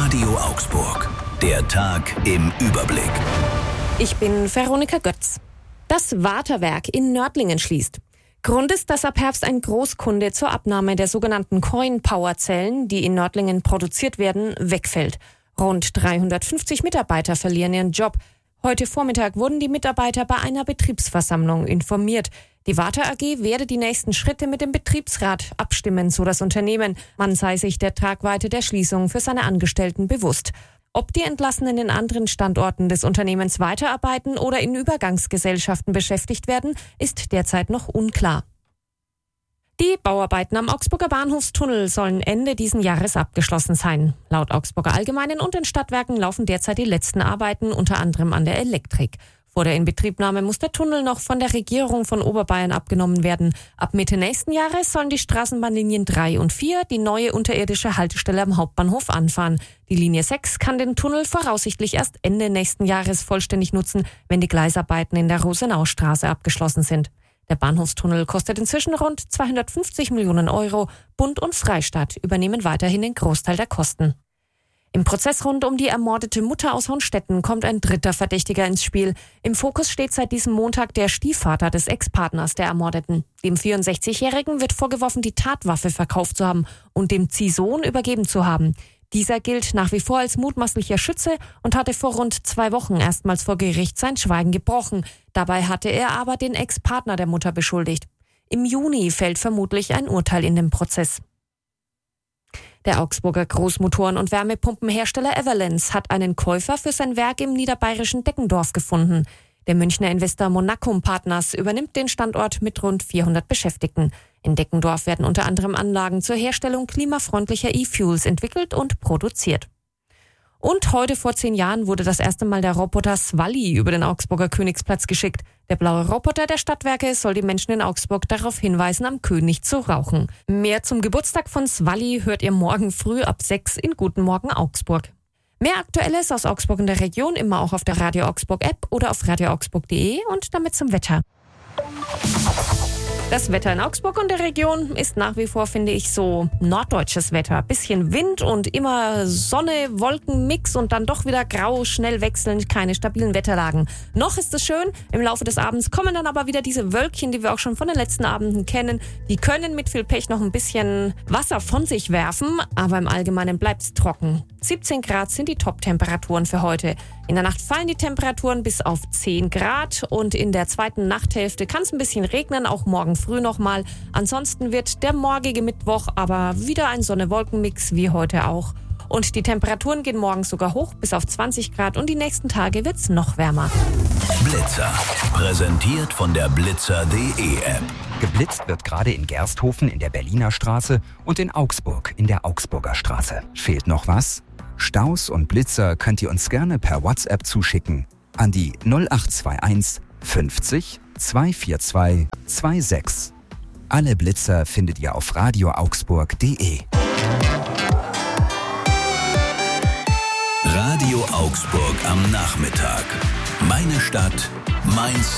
Radio Augsburg. Der Tag im Überblick. Ich bin Veronika Götz. Das Waterwerk in Nördlingen schließt. Grund ist, dass ab Herbst ein Großkunde zur Abnahme der sogenannten Coin-Power-Zellen, die in Nördlingen produziert werden, wegfällt. Rund 350 Mitarbeiter verlieren ihren Job. Heute Vormittag wurden die Mitarbeiter bei einer Betriebsversammlung informiert. Die Water AG werde die nächsten Schritte mit dem Betriebsrat abstimmen, so das Unternehmen. Man sei sich der Tragweite der Schließung für seine Angestellten bewusst. Ob die Entlassenen in anderen Standorten des Unternehmens weiterarbeiten oder in Übergangsgesellschaften beschäftigt werden, ist derzeit noch unklar. Die Bauarbeiten am Augsburger Bahnhofstunnel sollen Ende diesen Jahres abgeschlossen sein. Laut Augsburger Allgemeinen und den Stadtwerken laufen derzeit die letzten Arbeiten, unter anderem an der Elektrik. Vor der Inbetriebnahme muss der Tunnel noch von der Regierung von Oberbayern abgenommen werden. Ab Mitte nächsten Jahres sollen die Straßenbahnlinien 3 und 4 die neue unterirdische Haltestelle am Hauptbahnhof anfahren. Die Linie 6 kann den Tunnel voraussichtlich erst Ende nächsten Jahres vollständig nutzen, wenn die Gleisarbeiten in der Rosenaustraße abgeschlossen sind. Der Bahnhofstunnel kostet inzwischen rund 250 Millionen Euro. Bund und Freistaat übernehmen weiterhin den Großteil der Kosten. Im Prozess rund um die ermordete Mutter aus Honstetten kommt ein dritter Verdächtiger ins Spiel. Im Fokus steht seit diesem Montag der Stiefvater des Ex-Partners der Ermordeten. Dem 64-Jährigen wird vorgeworfen, die Tatwaffe verkauft zu haben und dem Ziehsohn übergeben zu haben. Dieser gilt nach wie vor als mutmaßlicher Schütze und hatte vor rund 2 Wochen erstmals vor Gericht sein Schweigen gebrochen. Dabei hatte er aber den Ex-Partner der Mutter beschuldigt. Im Juni fällt vermutlich ein Urteil in dem Prozess. Der Augsburger Großmotoren- und Wärmepumpenhersteller Everlens hat einen Käufer für sein Werk im niederbayerischen Deckendorf gefunden. Der Münchner Investor Monacum Partners übernimmt den Standort mit rund 400 Beschäftigten. In Deckendorf werden unter anderem Anlagen zur Herstellung klimafreundlicher E-Fuels entwickelt und produziert. Und heute vor 10 Jahren wurde das erste Mal der Roboter Swally über den Augsburger Königsplatz geschickt. Der blaue Roboter der Stadtwerke soll die Menschen in Augsburg darauf hinweisen, am König zu rauchen. Mehr zum Geburtstag von Swally hört ihr morgen früh ab 6 in Guten Morgen Augsburg. Mehr Aktuelles aus Augsburg und der Region immer auch auf der Radio Augsburg App oder auf radioaugsburg.de und damit zum Wetter. Das Wetter in Augsburg und der Region ist nach wie vor, finde ich, so norddeutsches Wetter. Bisschen Wind und immer Sonne, Wolkenmix und dann doch wieder grau, schnell wechselnd, keine stabilen Wetterlagen. Noch ist es schön, im Laufe des Abends kommen dann aber wieder diese Wölkchen, die wir auch schon von den letzten Abenden kennen. Die können mit viel Pech noch ein bisschen Wasser von sich werfen, aber im Allgemeinen bleibt es trocken. 17 Grad sind die Top-Temperaturen für heute. In der Nacht fallen die Temperaturen bis auf 10 Grad und in der zweiten Nachthälfte kann es ein bisschen regnen, auch morgen früh nochmal. Ansonsten wird der morgige Mittwoch aber wieder ein Sonne-Wolken-Mix wie heute auch. Und die Temperaturen gehen morgens sogar hoch bis auf 20 Grad und die nächsten Tage wird es noch wärmer. Blitzer. Präsentiert von der Blitzer.de App. Geblitzt wird gerade in Gersthofen in der Berliner Straße und in Augsburg in der Augsburger Straße. Fehlt noch was? Staus und Blitzer könnt ihr uns gerne per WhatsApp zuschicken an die 0821 50 242 26. Alle Blitzer findet ihr auf radioaugsburg.de. Radio Augsburg am Nachmittag. Meine Stadt, mein